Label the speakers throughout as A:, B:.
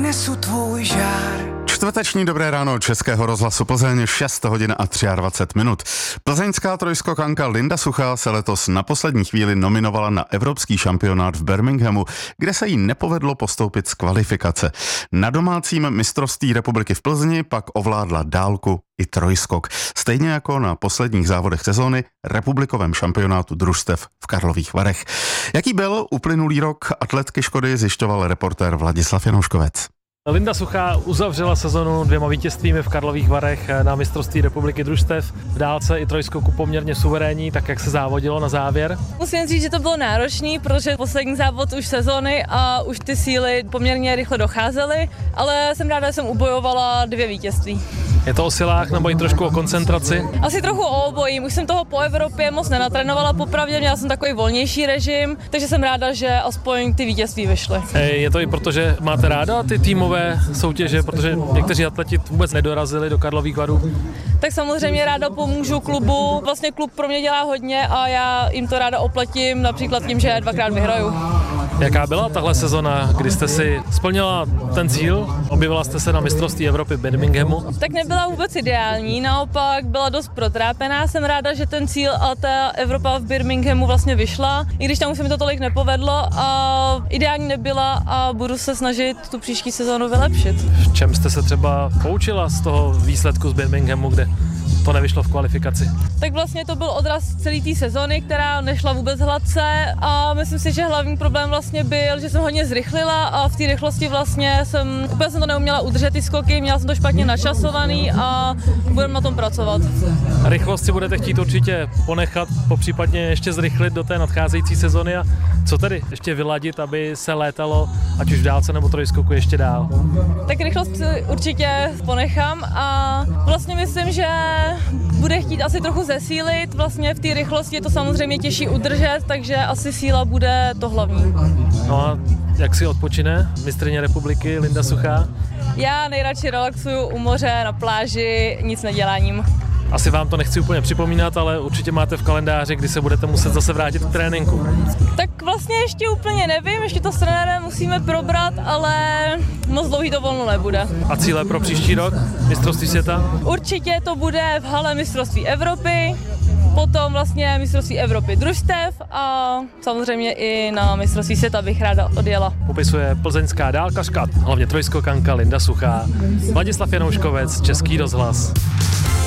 A: přinesu tvůj žár.
B: Čtvrteční dobré ráno Českého rozhlasu Plzeň, 6 hodin a 23 minut. Plzeňská trojskokanka Linda Suchá se letos na poslední chvíli nominovala na evropský šampionát v Birminghamu, kde se jí nepovedlo postoupit z kvalifikace. Na domácím mistrovství republiky v Plzni pak ovládla dálku i trojskok. Stejně jako na posledních závodech sezóny republikovém šampionátu družstev v Karlových Varech. Jaký byl uplynulý rok atletky Škody, zjišťoval reportér Vladislav Janouškovec.
C: Linda Suchá uzavřela sezonu 2 vítězstvími v Karlových Varech na mistrovství republiky družstev. V dálce i trojskoku poměrně suverénní, tak jak se závodilo na závěr.
D: Musím říct, že to bylo náročný, protože poslední závod už sezony a už ty síly poměrně rychle docházely, ale jsem ráda, že jsem ubojovala 2 vítězství.
C: Je to o silách nebo i trošku o koncentraci?
D: Asi trochu o obojím, už jsem toho po Evropě moc nenatrénovala popravdě, měla jsem takový volnější režim, takže jsem ráda, že aspoň ty vítězství vyšly.
C: Je to i proto, že máte ráda ty týmové soutěže, protože někteří atleti vůbec nedorazili do Karlových Varů?
D: Tak samozřejmě ráda pomůžu klubu, vlastně klub pro mě dělá hodně a já jim to ráda oplatím, například tím, že 2krát vyhraju.
C: Jaká byla tahle sezona, kdy jste si splnila ten cíl? Objevila jste se na mistrovství Evropy v Birminghamu?
D: Tak nebyla vůbec ideální, naopak byla dost protrápená. Jsem ráda, že ten cíl a ta Evropa v Birminghamu vlastně vyšla, i když tam už se mi to tolik nepovedlo a ideální nebyla a budu se snažit tu příští sezónu vylepšit.
C: V čem jste se třeba poučila z toho výsledku z Birminghamu, kde to nevyšlo v kvalifikaci?
D: Tak vlastně to byl odraz celé té sezony, která nešla vůbec hladce a myslím si, že hlavní problém vlastně byl, že jsem hodně zrychlila a v té rychlosti vlastně jsem to neuměla udržet ty skoky, měla jsem to špatně načasovaný a budeme na tom pracovat.
C: Rychlost si budete chtít určitě ponechat, popřípadně ještě zrychlit do té nadcházející sezony a co tedy ještě vyladit, aby se létalo, ať už v dálce nebo trojskoku ještě dál?
D: Tak rychlost určitě ponechám a vlastně myslím, že bude chtít asi trochu zesílit, vlastně v té rychlosti je to samozřejmě těžší udržet, takže asi síla bude to hlavní.
C: No a jak si odpočine mistryně republiky Linda Suchá?
D: Já nejradši relaxuju u moře, na pláži, nic neděláním.
C: Asi vám to nechci úplně připomínat, ale určitě máte v kalendáři, kdy se budete muset zase vrátit k tréninku.
D: Tak vlastně ještě úplně nevím, ještě to s trenérem musíme probrat, ale moc dlouhý to volno nebude.
C: A cíle pro příští rok? Mistrovství světa?
D: Určitě to bude v hale mistrovství Evropy, potom vlastně mistrovství Evropy družstev a samozřejmě i na mistrovství světa bych ráda odjela.
C: Popisuje plzeňská dálkařka, hlavně trojskokanka Linda Suchá. Vladislav Janouškovec, Český rozhlas.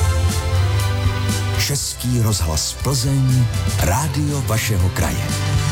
A: Český rozhlas Plzeň, rádio vašeho kraje.